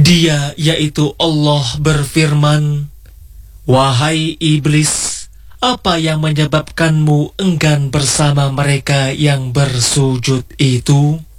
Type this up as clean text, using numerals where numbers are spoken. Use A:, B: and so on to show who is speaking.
A: Dia yaitu Allah berfirman, "Wahai iblis, apa yang menyebabkanmu enggan bersama mereka yang bersujud itu?"